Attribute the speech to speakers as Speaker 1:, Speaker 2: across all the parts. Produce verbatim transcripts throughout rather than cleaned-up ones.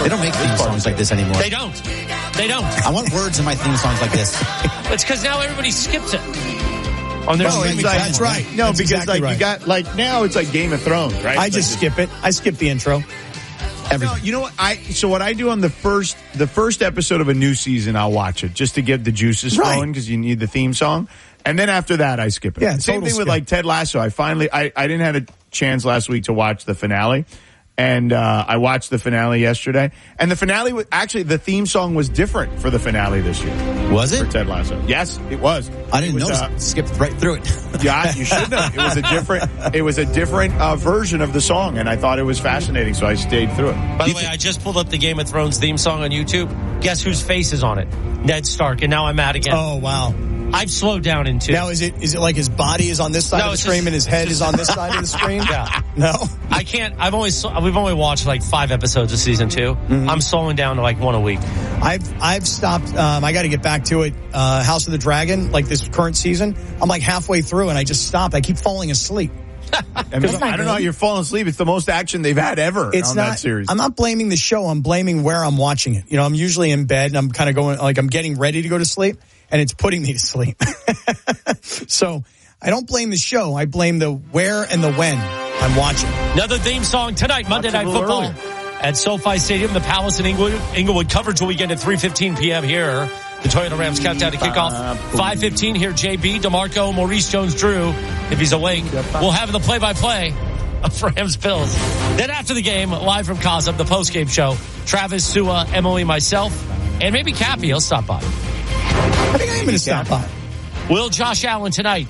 Speaker 1: They don't make theme songs like this anymore.
Speaker 2: They don't. They don't.
Speaker 1: I want words in my theme songs like this.
Speaker 2: It's because now everybody skips it. On their
Speaker 3: no,
Speaker 2: streaming
Speaker 3: like,
Speaker 2: platform.
Speaker 3: that's right. No,
Speaker 4: That's
Speaker 3: because
Speaker 4: exactly
Speaker 3: like
Speaker 4: right.
Speaker 3: you got like now it's like Game of Thrones, right?
Speaker 4: I
Speaker 3: Like,
Speaker 4: just skip it. I skip the intro.
Speaker 3: No, you know what? I so what I do on the first the first episode of a new season, I'll watch it just to get the juices
Speaker 4: Right.
Speaker 3: flowing because you need the theme song, and then after that, I skip it.
Speaker 4: Yeah,
Speaker 3: Same
Speaker 4: total
Speaker 3: thing with
Speaker 4: skip.
Speaker 3: like Ted Lasso. I finally I I didn't have a chance last week to watch the finale. And uh, I watched the finale yesterday. And the finale, was, actually, the theme song was different for the finale this year.
Speaker 1: Was it?
Speaker 3: For Ted Lasso. Yes, it was.
Speaker 1: I didn't
Speaker 3: It was,
Speaker 1: notice.
Speaker 3: uh,
Speaker 1: Skipped right through it.
Speaker 3: Yeah, you shouldn't have. It was a different, it was a different uh, version of the song, and I thought it was fascinating, so I stayed through it.
Speaker 2: By the way, I just pulled up the Game of Thrones theme song on YouTube. Guess whose face is on it? Ned Stark, and now I'm mad again.
Speaker 4: Oh, wow.
Speaker 2: I've slowed down in two.
Speaker 4: Now, is it is it like his body is on this side
Speaker 2: No,
Speaker 4: of the
Speaker 2: it's
Speaker 4: screen
Speaker 2: just-
Speaker 4: and his head
Speaker 2: it's
Speaker 4: is
Speaker 2: just-
Speaker 4: on this side of the screen?
Speaker 2: Yeah.
Speaker 4: No?
Speaker 2: I can't. I've only we've only watched like five episodes of season two.
Speaker 4: Mm-hmm.
Speaker 2: I'm slowing down to like one a week.
Speaker 4: I've I've stopped. Um, I got to get back to it. Uh, House of the Dragon, like this current season, I'm like halfway through and I just stopped. I keep falling asleep.
Speaker 3: I, mean, I don't know how you're falling asleep. It's the most action they've had ever
Speaker 4: It's
Speaker 3: on
Speaker 4: not.
Speaker 3: that series.
Speaker 4: I'm not blaming the show. I'm blaming where I'm watching it. You know, I'm usually in bed and I'm kind of going like I'm getting ready to go to sleep, and it's putting me to sleep. So I don't blame the show. I blame the where and the when I'm watching.
Speaker 2: Another theme song tonight, Monday
Speaker 3: Watch it
Speaker 2: Night
Speaker 3: a little
Speaker 2: Football at SoFi Stadium. The Palace in Inglewood, Inglewood coverage will begin at three fifteen p.m. here. The Toyota Rams countdown to kickoff. five fifteen here, J B, DeMarco, Maurice Jones-Drew, if he's awake. We'll have the play-by-play of Rams Bills. Then after the game, live from Casa, the post-game show, Travis, Sua, Emily, myself, and maybe Cappy. He'll stop by.
Speaker 4: I think I am going to stop by.
Speaker 2: Will Josh Allen tonight?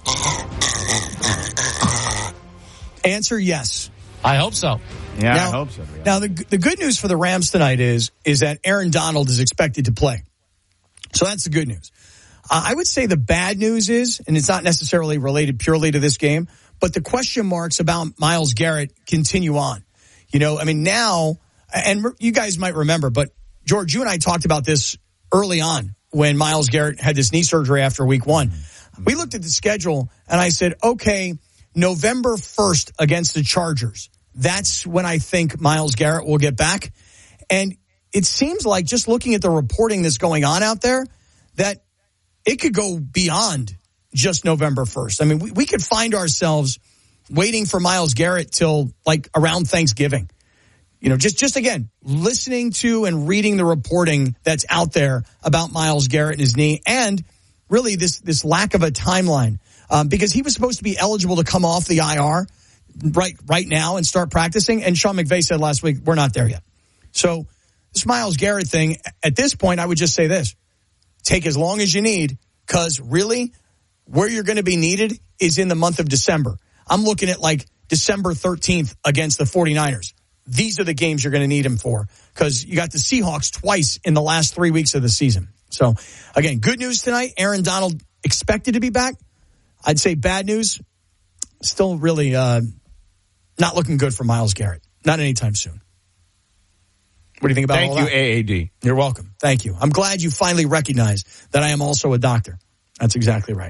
Speaker 4: Answer yes.
Speaker 2: I hope so.
Speaker 3: yeah,
Speaker 4: now,
Speaker 3: I hope so. Yeah.
Speaker 4: Now, the the good news for the Rams tonight is is that Aaron Donald is expected to play. So that's the good news. Uh, I would say the bad news is, and it's not necessarily related purely to this game, but the question marks about Myles Garrett continue on. You know, I mean, now, and you guys might remember, but George, you and I talked about this early on when Myles Garrett had this knee surgery after week one. We looked at the schedule and I said, okay, November first against the Chargers. That's when I think Myles Garrett will get back. And it seems like just looking at the reporting that's going on out there that it could go beyond just November first. I mean, we, we could find ourselves waiting for Myles Garrett till like around Thanksgiving. You know, just, just again, listening to and reading the reporting that's out there about Myles Garrett and his knee, and really this, this lack of a timeline, um, because he was supposed to be eligible to come off the I R right, right now and start practicing. And Sean McVay said last week, we're not there yet. So this Myles Garrett thing, at this point, I would just say this, take as long as you need, because really where you're going to be needed is in the month of December. I'm looking at like December thirteenth against the 49ers. These are the games you're going to need him for, because you got the Seahawks twice in the last three weeks of the season. So, again, good news tonight. Aaron Donald expected to be back. I'd say bad news, still really uh, not looking good for Myles Garrett. Not anytime soon. What do you think about
Speaker 3: Thank
Speaker 4: all
Speaker 3: you,
Speaker 4: that?
Speaker 3: A A D.
Speaker 4: You're welcome. Thank you. I'm glad you finally recognize that I am also a doctor. That's exactly right.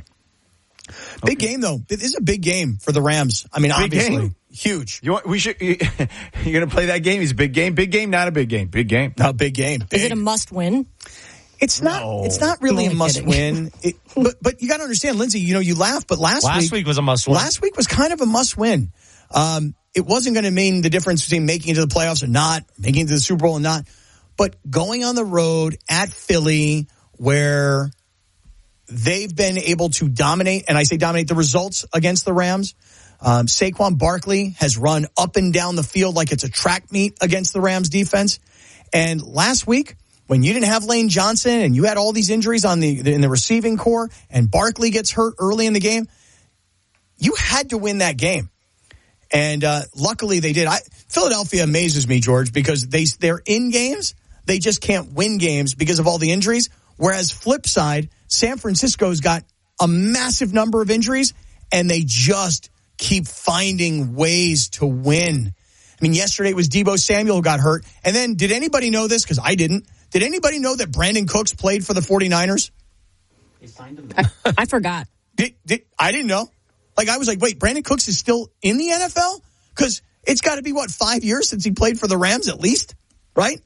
Speaker 4: Big game, though. This is a big game for the Rams. I mean,
Speaker 3: Big
Speaker 4: obviously,
Speaker 3: game.
Speaker 4: huge.
Speaker 3: You want, we should. You, you're going to play that game? It's a big game. Big game, not a big game. Big game.
Speaker 4: No, big game. Big.
Speaker 5: Is it a must win?
Speaker 4: It's not.
Speaker 3: No.
Speaker 4: It's not really
Speaker 5: I'm
Speaker 4: a
Speaker 5: only
Speaker 4: must
Speaker 5: kidding.
Speaker 4: win. It, but but you got to understand, Lindsay. You know, you laugh, but last,
Speaker 2: Last week was a must win.
Speaker 4: Last week was kind of a must win. Um, it wasn't going to mean the difference between making it to the playoffs or not, making it to the Super Bowl or not. But going on the road at Philly, where they've been able to dominate, and I say dominate the results against the Rams. Um, Saquon Barkley has run up and down the field like it's a track meet against the Rams defense. And last week, when you didn't have Lane Johnson and you had all these injuries on the in the receiving core, and Barkley gets hurt early in the game, you had to win that game. And uh, luckily they did. I, Philadelphia amazes me, George, because they they're in games. They just can't win games because of all the injuries. Whereas flip side, San Francisco's got a massive number of injuries, and they just keep finding ways to win. I mean, yesterday it was Deebo Samuel who got hurt. And then did anybody know this? Because I didn't. Did anybody know that Brandon Cooks played for the 49ers?
Speaker 1: They signed him.
Speaker 5: I, I forgot.
Speaker 4: Did, did, I didn't know. Like, I was like, wait, Brandon Cooks is still in the N F L? Because it's got to be, what, five years since he played for the Rams at least, right?